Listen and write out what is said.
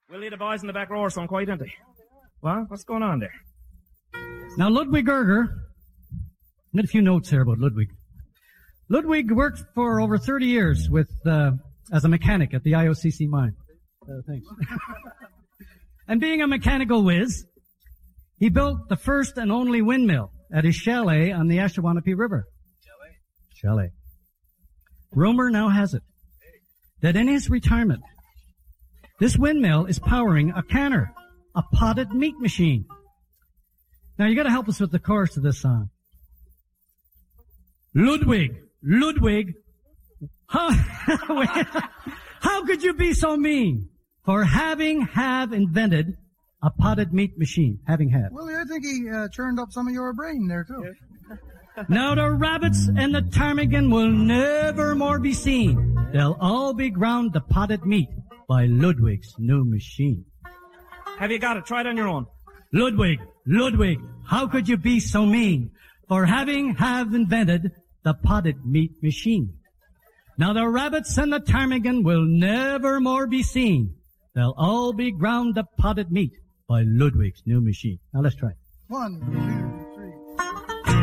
Willie, the boys in the back row are so quiet, aren't they? What? What's going on there? Now, Ludwig Erger, I got a few notes here about Ludwig. Ludwig worked for over 30 years with, as a mechanic at the IOCC mine. Thanks. And being a mechanical whiz, he built the first and only windmill at his chalet on the Ashawanapie River. Chalet. Rumor now has it that in his retirement, this windmill is powering a canner, a potted meat machine. Now you gotta help us with the chorus of this song. Ludwig, how could you be so mean for have invented a potted meat machine? Well, I think he churned up some of your brain there too. Yeah. Now the rabbits and the ptarmigan will never more be seen. They'll all be ground to potted meat by Ludwig's new machine. Have you got it? Try it on your own. Ludwig, how could you be so mean for have invented the potted meat machine? Now the rabbits and the ptarmigan will never more be seen. They'll all be ground to potted meat by Ludwig's new machine. Now let's try it. 1, 2.